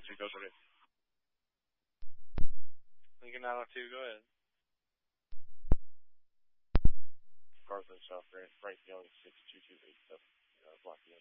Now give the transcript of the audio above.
902, go for it. Lincoln 902, go ahead. Carson South Right Young 62287. Block